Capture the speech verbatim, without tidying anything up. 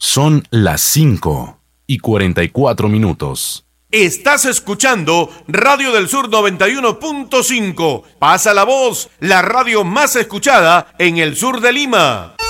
Son las cinco y cuarenta y cuatro minutos. Estás escuchando Radio del Sur noventa y uno punto cinco. Pasa la voz, la radio más escuchada en el sur de Lima.